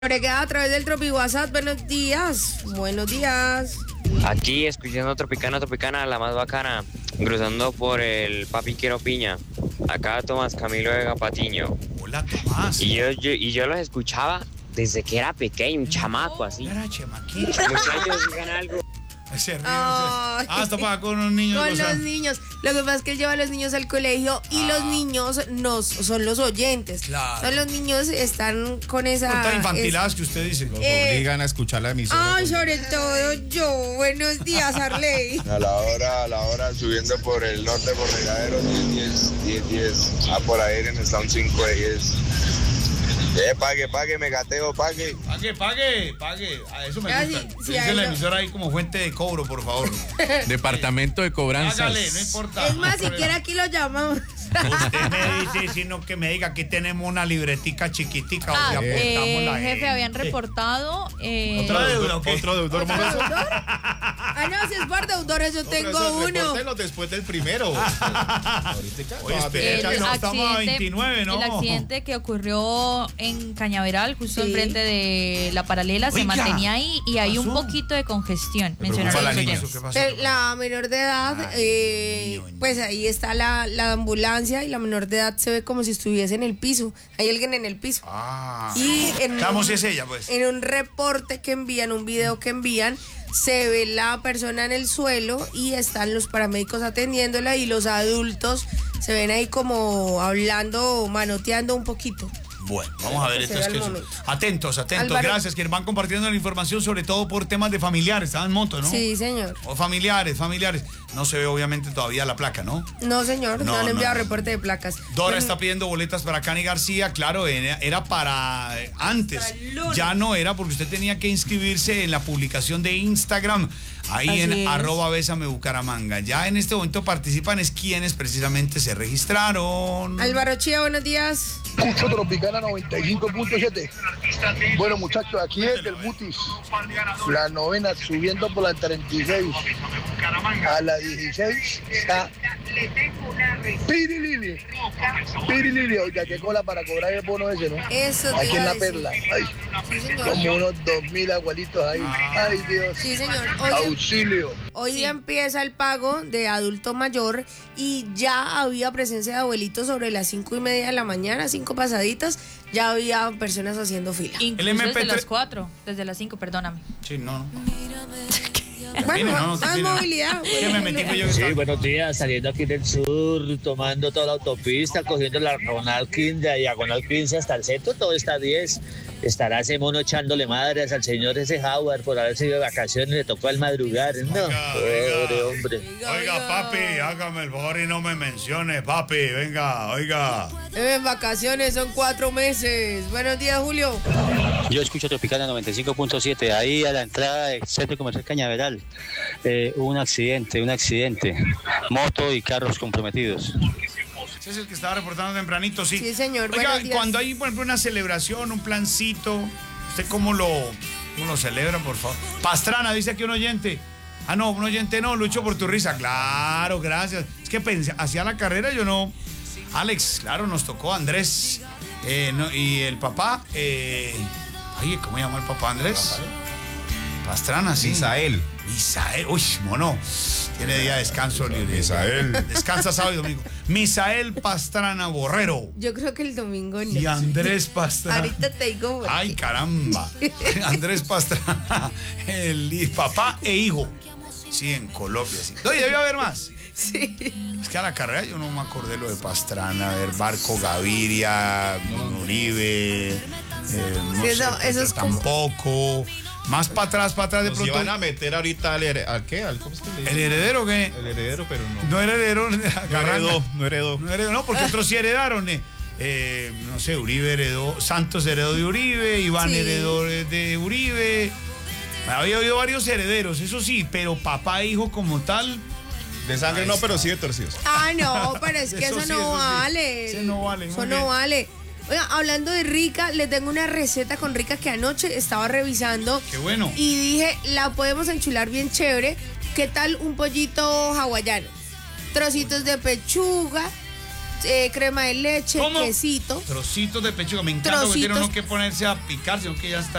Agregada a través del Tropi WhatsApp, buenos días. Buenos días. Aquí escuchando Tropicana, la más bacana, cruzando por el Papi Quiero Piña. Acá Tomás Camilo de Patiño. Hola, Tomás. Y yo los escuchaba desde que era pequeño, un chamaco así. Era chamaquito. Muchachos, digan algo. Se ríe, Está para con los niños. Con los niños. Lo que pasa es que él lleva a los niños al colegio y los niños son los oyentes. Claro. Entonces los niños están con esa... Son tan infantiladas que usted dice. Los obligan a escuchar la emisora. Ay, sobre todo yo. Buenos días, Arley. A la hora, subiendo por el norte, por Regadero, 10. Por ahí está un 5 de 10. Pague, me gateo, pague. Pague. A eso me gusta. Sí, Dice la emisora ahí como fuente de cobro, por favor. Departamento de cobranzas. Hágale, no importa. Es más, siquiera aquí lo llamamos. Usted me dice, sino que me diga, aquí tenemos una libretica chiquitica donde aportamos la jefe, habían reportado... ¿Otra deuda o qué? ¿Otro deudor ¿Otro moroso? deudor? Ah, no, si es por deudores, yo tengo uno. Repórtelo después del primero. Oye, espera, no, estamos a 29, ¿no? El accidente que ocurrió en Cañaveral, justo Sí. enfrente de la paralela, se Oiga, mantenía ahí y hay un pasó? poquito de congestión. Me Mencionaron preocupa los la niña. oyentes. ¿Qué pasó? La menor de edad, pues ahí está la ambulancia y la menor de edad se ve como si estuviese en el piso. Hay alguien en el piso. Y Vamos, si es ella, pues. en un reporte que envían, un video que envían, se ve la persona en el suelo y están los paramédicos atendiéndola y los adultos se ven ahí como hablando, manoteando un poquito. Bueno, vamos a ver Se esto. ve Es al que momento. atentos. Álvaro. Gracias, quienes van compartiendo la información, sobre todo por temas de familiares. Estaban en moto, ¿no? Sí, señor. O familiares. No se ve obviamente todavía la placa, ¿no? No, señor, no han enviado reporte de placas. Dora está pidiendo boletas para Cani García. Claro, era para antes. Ya no era porque usted tenía que inscribirse en la publicación de Instagram. Ahí Así en es. @Bésame Bucaramanga. Ya en este momento participan es quienes precisamente se registraron. Álvaro Chía, buenos días. Escucho Tropicana 95.7. Bueno, muchachos, aquí es del Mutis. La novena subiendo por la 36. A la 16 está Pirilili. Oiga, qué cola para cobrar el bono ese, ¿no? Eso te Aquí iba en a la decir. perla. Ay, Sí, señor. como unos 2.000 abuelitos ahí. Ay, Dios. Sí, señor. Auxilio. Hoy empieza el pago de adulto mayor y ya había presencia de abuelitos sobre las 5:30 de la mañana, 5 pasaditas, ya había personas haciendo fila. Incluso El desde MP3. las 4, desde las 5, perdóname. Sí, no. Bueno, No, más tranquilo. movilidad. ¿Qué me metí que yo que Sí, estaba- buenos días, saliendo aquí del sur, tomando toda la autopista, cogiendo la diagonal 15, de diagonal 15 hasta el centro, todo está 10. Estará ese mono echándole madres al señor ese Howard por haberse ido de vacaciones, le tocó al madrugar. No, pobre hombre. Oiga, papi, hágame el favor y no me mencione, papi. Venga, oiga. En vacaciones son 4 meses. Buenos días, Julio. Yo escucho Tropicana 95.7, ahí a la entrada del Centro Comercial Cañaveral. Hubo un accidente. Moto y carros comprometidos. Ese es el que estaba reportando tempranito, sí. Sí, señor, Oiga, buenos días. cuando hay, por ejemplo, una celebración, un plancito, ¿usted cómo lo celebra, por favor? Pastrana, dice aquí un oyente. Ah, no, un oyente no, Lucho, por tu risa. Claro, gracias. Es que pensé, hacía la carrera, yo no. Alex, claro, nos tocó Andrés. Y el papá, oye, ¿cómo llama el papá Andrés? Pastrana, sí. Misael. Uy, mono. Tiene día de descanso libre. Misael. Descansa sábado y domingo. Misael Pastrana Borrero. Yo creo que el domingo no. Y Andrés Pastrana. Ahorita te digo. por qué. Ay, caramba. Andrés Pastrana, el papá e hijo. Sí, en Colombia, sí. No, y debe haber más. Sí. Es que a la carrera yo no me acordé lo de Pastrana, a ver, Barco Gaviria, Uribe, no Sí, sé, eso Petro es como- tampoco. Más para atrás de Nos pronto. iban a meter ahorita al ¿qué? ¿Cómo es que le ¿El dicen? heredero qué? El heredero, pero no. No era heredero. No heredó. No heredó, no, porque otros sí heredaron. No sé, Uribe heredó, Santos heredó de Uribe, Iván Sí. heredó de Uribe. Había habido varios herederos, eso sí, pero papá e hijo como tal. De sangre no, pero sí de torcidos. Ah, no, pero es que Eso eso sí, no eso sí. vale. Eso no vale, muy Eso bien. no vale. Oiga, hablando de rica, le tengo una receta con rica que anoche estaba revisando. Qué bueno. Y dije, la podemos enchular bien chévere. ¿Qué tal un pollito hawaiano? Trocitos de pechuga, crema de leche, ¿Cómo? quesito. Trocitos de pechuga. Me encanta porque tiene uno que ponerse a picar, sino que ya está